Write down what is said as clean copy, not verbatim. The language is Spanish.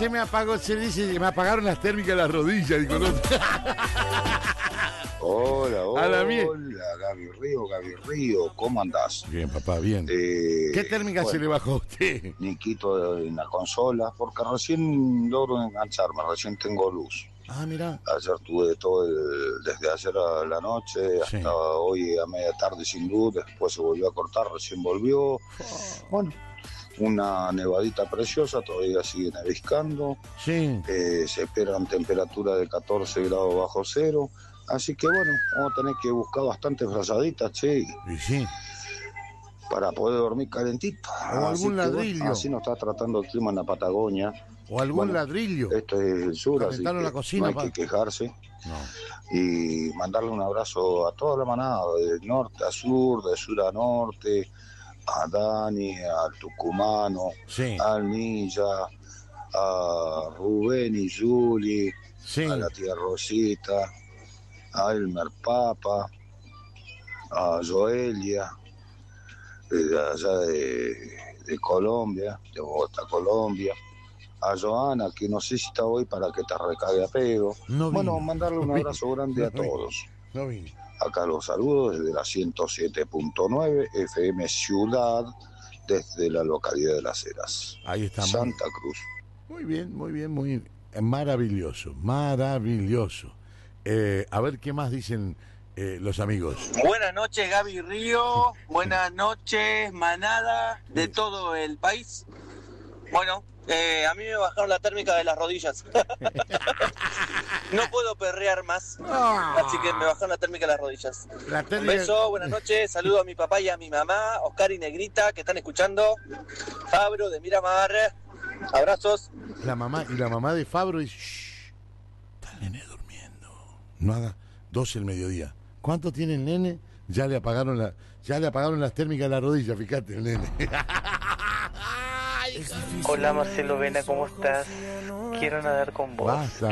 se me apagó, se dice, me apagaron las térmicas de las rodillas. Digo, no. Hola, A la mía. Gaby Río, ¿cómo andás? Bien, papá, bien. ¿Qué térmica se le bajó a usted? Niquito en la consola, porque recién logro engancharme, recién tengo luz. Ah, mira. Ayer tuve desde ayer a la noche hasta Sí. hoy a media tarde sin luz, después se volvió a cortar, recién volvió. Bueno, una nevadita preciosa, todavía sigue neviscando. Sí. Se esperan temperaturas de 14 grados bajo cero. Así que bueno, vamos a tener que buscar bastantes frazaditas, che, Y sí. para poder dormir calentito. O algún ladrillo. Bueno, así nos está tratando el clima en la Patagonia. O algún ladrillo. Esto es el sur, así Calentarlo que en la cocina, no hay pa. que quejarse. No. Y mandarle un abrazo a toda la manada, de norte a sur, de sur a norte, a Dani, al tucumano, Sí. al Ninja, a Rubén y Juli, Sí. a la tía Rosita, a Elmer Papa, a Joelia, de allá de Colombia, de Bogotá, Colombia, a Joana, que no sé si está hoy para que te recague a pedo. No Bueno, vino. mandarle un No vino. abrazo grande No a vino. todos. No vino. Acá los saludos desde la 107.9 FM Ciudad, desde la localidad de Las Heras. Ahí está. Santa Cruz. Muy bien, muy maravilloso, maravilloso. A ver qué más dicen los amigos. Buenas noches, Gaby Río. Buenas noches, manada de todo el país. Bueno, a mí me bajaron la térmica de las rodillas. No puedo perrear más, así que me bajaron la térmica de las rodillas. Un beso, buenas noches, saludo a mi papá y a mi mamá, Oscar y Negrita, que están escuchando. Fabro de Miramar, abrazos. La mamá de Fabro dice, shh, está el nene durmiendo. No haga 12 el mediodía. ¿Cuánto tiene el nene? Ya le apagaron las térmicas de la rodilla, fíjate el nene. Hola Marcelo Vena, ¿cómo estás? Quiero nadar con vos. Basta.